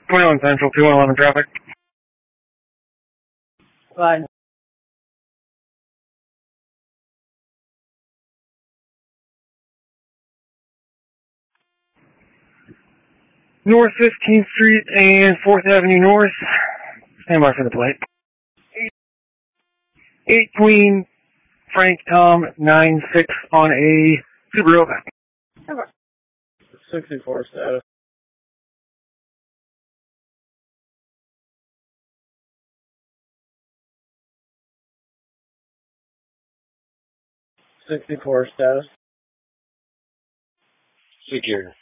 21 Central, 2111 traffic. Fine. North 15th Street and 4th Avenue North. Stand by for the plate. 8 Queen Frank Tom 96 on a Subaru. Okay. 64 status. 64 status. Secure.